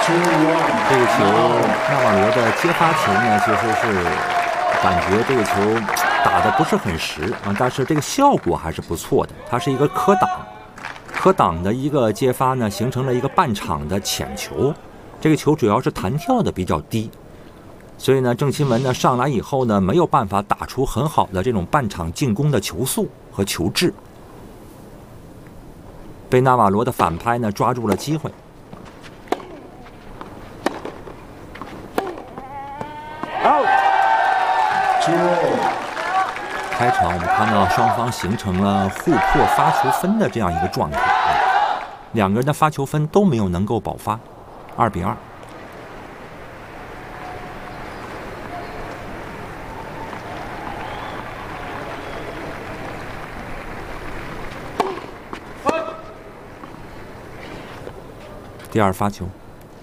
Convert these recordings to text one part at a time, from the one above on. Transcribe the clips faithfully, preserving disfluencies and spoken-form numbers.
这个球，纳瓦罗的接发球呢，其实是感觉这个球打得不是很实啊，但是这个效果还是不错的。它是一个科挡，科挡的一个接发呢，形成了一个半场的浅球。这个球主要是弹跳的比较低，所以呢，郑钦文呢上来以后呢，没有办法打出很好的这种半场进攻的球速和球质，被纳瓦罗的反拍呢抓住了机会。开场我们看到双方形成了互破发球分的这样一个状态，两个人的发球分都没有能够保发，二比二。第二发球。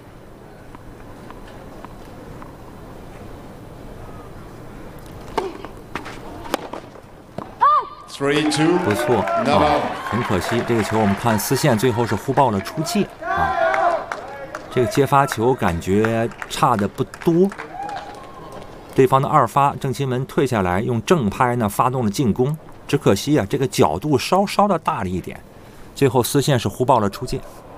不错啊，很可惜，这个球我们看丝线最后是互报了出界啊。这个接发球感觉差的不多，对方的二发郑钦文退下来，用正拍呢发动了进攻，只可惜啊，这个角度稍稍的大了一点，最后丝线是互报了出界。